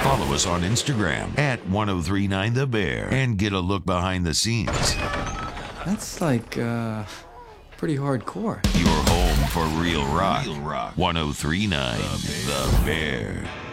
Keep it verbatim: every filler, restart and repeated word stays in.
Follow us on Instagram at ten thirty-nine The Bear and get a look behind the scenes. That's like, uh, pretty hardcore. Your home for real rock. Real rock. ten thirty-nine The Bear.